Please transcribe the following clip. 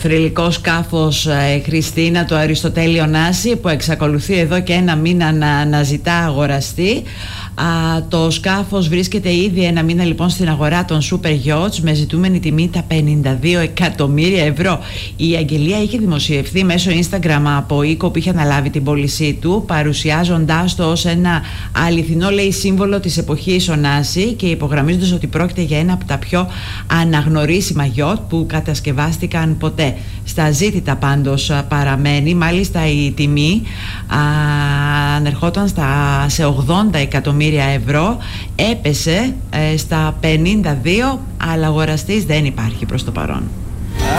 θρυλικό σκάφος, Χριστίνα, το Αριστοτέλη Ωνάση, που εξακολουθεί εδώ και ένα μήνα να αναζητά αγοραστή. Το σκάφος βρίσκεται ήδη ένα μήνα λοιπόν στην αγορά των Super Yachts με ζητούμενη τιμή τα 52 εκατομμύρια ευρώ. Η αγγελία είχε δημοσιευθεί μέσω Instagram από οίκο που είχε αναλάβει την πώλησή του, παρουσιάζοντάς το ως ένα αληθινό, λέει, σύμβολο της εποχής Ωνάση και υπογραμμίζοντας ότι πρόκειται για ένα από τα πιο αναγνωρίσιμα yacht που κατασκευάστηκαν ποτέ. Στα ζήτητα πάντως παραμένει, μάλιστα η τιμή ανερχόταν σε 80 εκατομμύρια ευρώ, έπεσε στα 52, αλλά αγοραστής δεν υπάρχει προς το παρόν.